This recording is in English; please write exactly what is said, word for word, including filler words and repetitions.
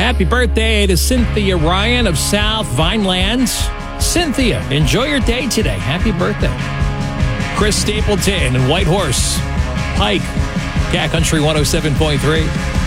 Happy birthday to Cynthia Ryan of South Vinelands. Cynthia, enjoy your day today. Happy birthday. Chris Stapleton and Whitehorse, Pike, Cat Country one oh seven point three.